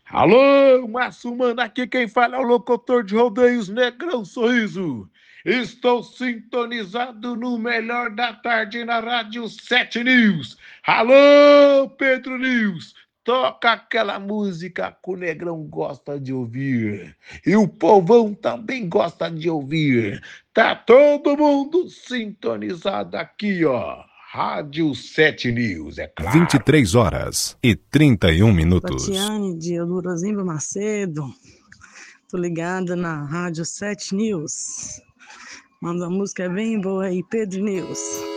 Alô, Márcio Mano, aqui quem fala é o locutor de rodeios Negrão Sorriso. Estou sintonizado no melhor da tarde na Rádio 7 News. Alô, Pedro News, toca aquela música que o Negrão gosta de ouvir. E o povão também gosta de ouvir. Tá todo mundo sintonizado aqui, ó. Rádio 7 News, é claro. 23h31. De Eudorosimba Macedo, tô ligada na Rádio 7 News. Manda uma música bem boa aí, Pedro News.